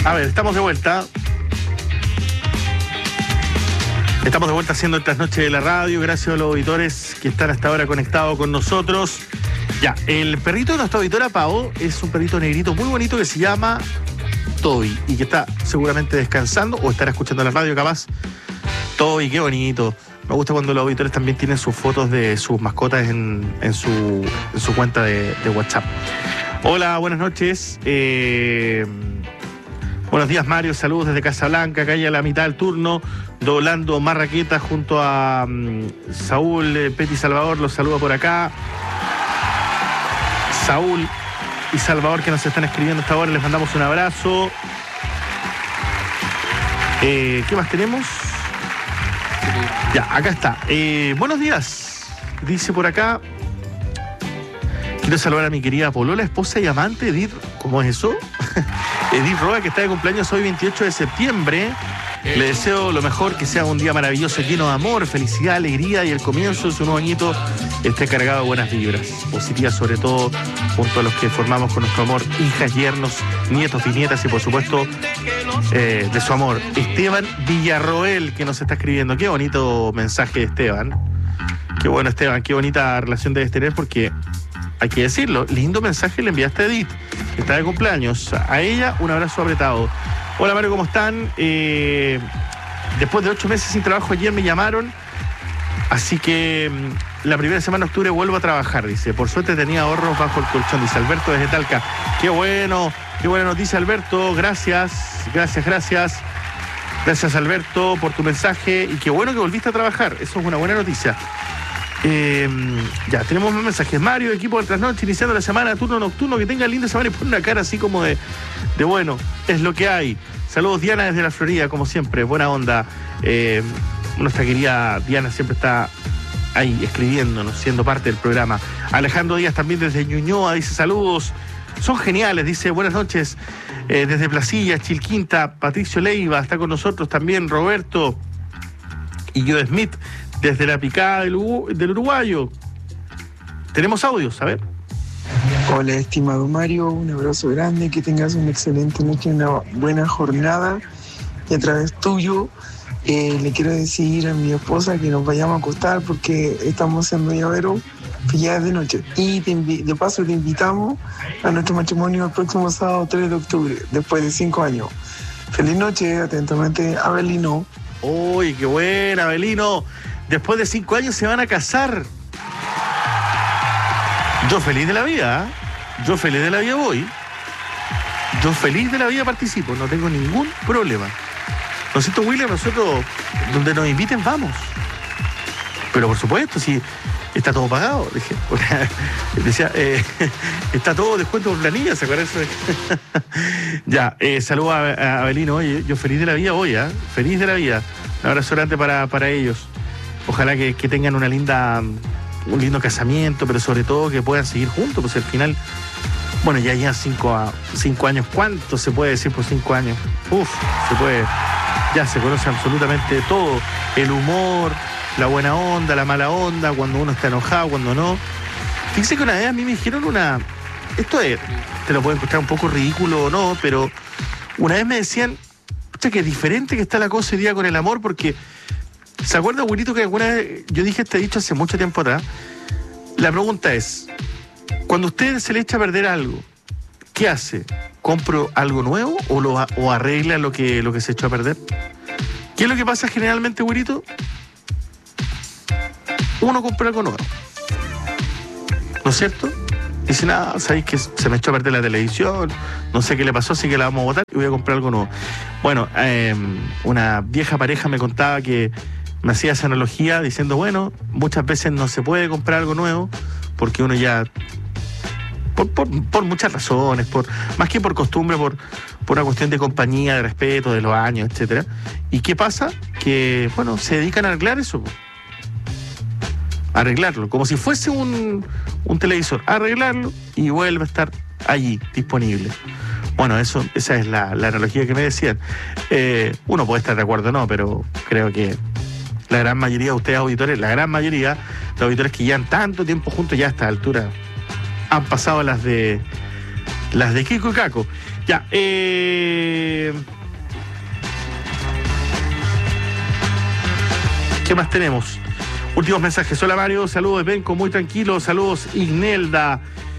A ver, estamos de vuelta. Estamos de vuelta haciendo estas noches de la radio. Gracias a los auditores que están hasta ahora conectados con nosotros. Ya, el perrito de nuestra auditora Pau es un perrito negrito muy bonito que se llama Toby y que está seguramente descansando o estará escuchando la radio capaz. Toby, qué bonito. Me gusta cuando los auditores también tienen sus fotos de sus mascotas en su cuenta de WhatsApp. Hola, buenas noches. Buenos días, Mario. Saludos desde Casablanca, calle a la mitad del turno, doblando Marraqueta junto a Saúl, Peti Salvador, los saluda por acá. Saúl y Salvador que nos están escribiendo hasta ahora, les mandamos un abrazo. ¿Qué más tenemos? Ya, acá está. Buenos días, dice por acá. Quiero saludar a mi querida polola, esposa y amante, Edith. ¿Cómo es eso? Edith Roa, que está de cumpleaños hoy 28 de septiembre. Le deseo lo mejor, que sea un día maravilloso, lleno de amor, felicidad, alegría y el comienzo de su nuevo añito esté cargado de buenas vibras, positivas sobre todo, junto a los que formamos con nuestro amor, hijas, yernos, nietos, bisnietas y por supuesto de su amor. Esteban Villarroel, que nos está escribiendo. Qué bonito mensaje, Esteban. Qué bueno, Esteban, qué bonita relación debes tener porque... hay que decirlo, lindo mensaje le enviaste a Edith, que está de cumpleaños. A ella, un abrazo apretado. Hola, Mario, ¿cómo están? Después de 8 meses sin trabajo, ayer me llamaron, así que la primera semana de octubre vuelvo a trabajar, dice. Por suerte tenía ahorros bajo el colchón, dice Alberto desde Talca. Qué bueno, qué buena noticia, Alberto. Gracias, Alberto, por tu mensaje. Y qué bueno que volviste a trabajar, eso es una buena noticia. Ya, tenemos más mensajes. Mario, equipo del Trasnoche, iniciando la semana, turno nocturno, que tenga linda semana y pone una cara así como de bueno, es lo que hay. Saludos, Diana, desde la Florida, como siempre, buena onda. Nuestra querida Diana siempre está ahí escribiéndonos, siendo parte del programa. Alejandro Díaz también desde Ñuñoa, dice saludos, son geniales, dice buenas noches. Desde Placilla, Chilquinta, Patricio Leiva está con nosotros también, Roberto y Joe Smith. Desde la picada del uruguayo. Tenemos audios, a ver. Hola, estimado Mario, un abrazo grande, que tengas una excelente noche, una buena jornada. Y a través tuyo le quiero decir a mi esposa que nos vayamos a acostar porque estamos haciendo llavero, que ya es de noche. Y de paso te invitamos a nuestro matrimonio el próximo sábado 3 de octubre, después de 5 años. Feliz noche, atentamente, Abelino. Uy, qué buena, Abelino. Después de 5 años se van a casar. Yo feliz de la vida, ¿eh? Yo feliz de la vida voy. Yo feliz de la vida participo, no tengo ningún problema. ¿No es cierto, William? Nosotros, donde nos inviten, vamos. Pero por supuesto, si está todo pagado. Decía, está todo descuento por planilla, ¿se acuerdan eso? Ya, saludos a Abelino. Oye, yo feliz de la vida voy, ¿eh? Feliz de la vida. Un abrazo grande para ellos. Ojalá que tengan un lindo casamiento, pero sobre todo que puedan seguir juntos, pues al final, bueno, ya 5 años, ¿cuánto se puede decir por 5 años? Se puede, ya se conoce absolutamente todo, el humor, la buena onda, la mala onda, cuando uno está enojado, cuando no. Fíjese que una vez a mí me dijeron esto te lo puedo encontrar un poco ridículo o no, pero una vez me decían, que es diferente que está la cosa hoy día con el amor, porque ¿se acuerda, abuelito, que alguna vez yo dije este dicho hace mucho tiempo atrás? La pregunta es, cuando usted se le echa a perder algo, ¿qué hace? ¿Compro algo nuevo o arregla lo que se echó a perder? ¿Qué es lo que pasa generalmente, abuelito? Uno compra algo nuevo, ¿no es cierto? Dice, nada, sabéis que se me echó a perder la televisión, no sé qué le pasó, así que la vamos a botar y voy a comprar algo nuevo. Bueno, una vieja pareja me contaba que me hacía esa analogía diciendo, bueno, muchas veces no se puede comprar algo nuevo porque uno ya, por muchas razones, más que por costumbre, por una cuestión de compañía, de respeto, de los años, etcétera. ¿Y qué pasa? Que, bueno, se dedican a arreglar eso, arreglarlo, como si fuese un televisor, arreglarlo y vuelve a estar allí, disponible. Bueno, esa es la analogía que me decían. Uno puede estar de acuerdo o no, pero creo que la gran mayoría de ustedes auditores, la gran mayoría de auditores que llevan tanto tiempo juntos, ya a esta altura han pasado las de Kiko y Caco. Ya, ¿qué más tenemos? Últimos mensajes. Hola Mario, saludos de Benco, muy tranquilo. Saludos Ignelda.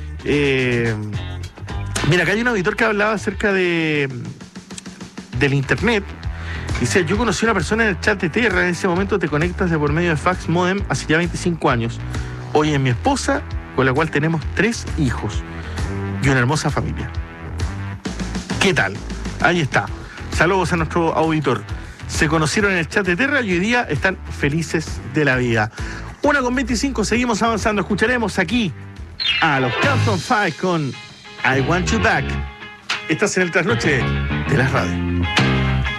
Mira, acá hay un auditor que hablaba acerca del internet. Dice, yo conocí a una persona en el chat de Terra. En ese momento te conectas de por medio de fax modem hace ya 25 años. Hoy es mi esposa, con la cual tenemos 3 hijos y una hermosa familia. ¿Qué tal? Ahí está. Saludos a nuestro auditor. Se conocieron en el chat de Terra y hoy día están felices de la vida. 1:25, seguimos avanzando. Escucharemos aquí a los Carlton 5 con I Want You Back. Estás en el trasnoche de la radio.